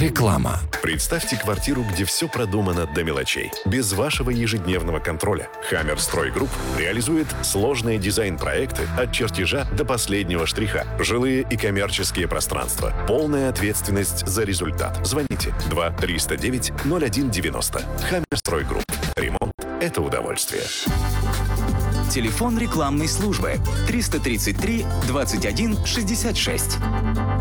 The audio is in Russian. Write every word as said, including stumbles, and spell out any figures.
Реклама. Представьте квартиру, где все продумано до мелочей. Без вашего ежедневного контроля. Хаммер Строй Групп реализует сложные дизайн-проекты от чертежа до последнего штриха. Жилые и коммерческие пространства. Полная ответственность за результат. Звоните два триста девять ноль один девяносто. Хаммер Строй Групп. Ремонт – это удовольствие. Телефон рекламной службы триста тридцать три двадцать один шестьдесят шесть.